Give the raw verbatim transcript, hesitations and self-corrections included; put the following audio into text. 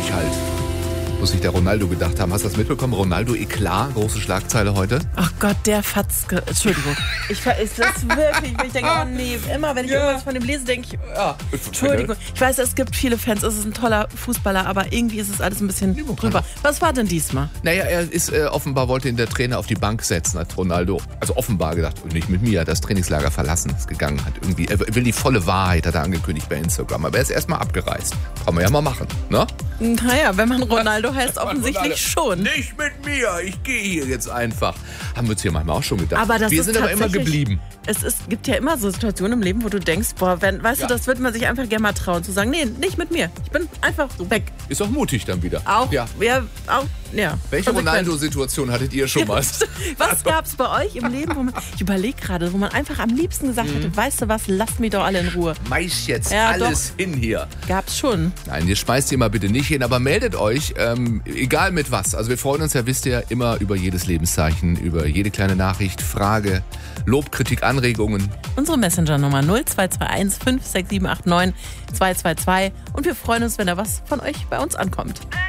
mutig halt. Muss sich der Ronaldo gedacht haben. Hast du das mitbekommen? Ronaldo Eklat, große Schlagzeile heute. Ach Gott, der Fatzke. Entschuldigung. Ich ist das wirklich, ich denke, oh nee, immer wenn ich ja. irgendwas von dem lese, denke ich, oh, Entschuldigung. Ich weiß, es gibt viele Fans, es ist ein toller Fußballer, aber irgendwie ist es alles ein bisschen drüber. Was war denn diesmal? Naja, er ist äh, offenbar, wollte ihn der Trainer auf die Bank setzen, hat Ronaldo, also offenbar gedacht, nicht mit mir, hat das Trainingslager verlassen, ist gegangen, hat irgendwie, er will die volle Wahrheit, hat er angekündigt bei Instagram, aber er ist erstmal abgereist. Kann man ja mal machen, ne? Naja, wenn man Ronaldo heißt, offensichtlich schon. Nicht mit mir, ich gehe hier jetzt einfach. Haben wir uns hier manchmal auch schon gedacht. Aber das wir ist sind aber immer geblieben. Es ist, gibt ja immer so Situationen im Leben, wo du denkst, boah, wenn, weißt ja. du, das würde man sich einfach gerne mal trauen, zu sagen, nee, nicht mit mir. Ich bin einfach weg. Ist auch mutig dann wieder. Auch, ja. ja, auch, ja. Welche Ronaldo-Situation hattet ihr schon mal? Was gab es bei euch im Leben, wo man, ich überlege gerade, wo man einfach am liebsten gesagt mhm. hätte, weißt du was, lasst mich doch alle in Ruhe. Schmeiß jetzt ja, alles doch. hin hier. Gab's schon. Nein, ihr schmeißt ihr mal bitte nicht hin, aber meldet euch, ähm, egal mit was. Also wir freuen uns ja, wisst ihr, immer über jedes Lebenszeichen, über jede kleine Nachricht, Frage, Lob, Kritik, Anregungen. Unsere Messenger-Nummer null zwei zwei eins fünf sechs sieben acht neun zwei zwei zwei und wir freuen uns, wenn da was von euch bei uns ankommt.